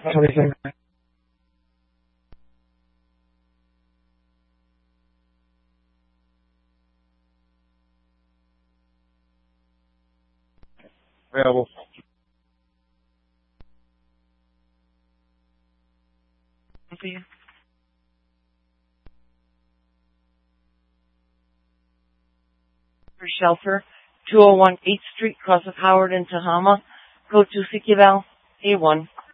Everything. Available. For shelter, 201 8th Street, cross of Howard and Tehama. Code 2CQL, A1.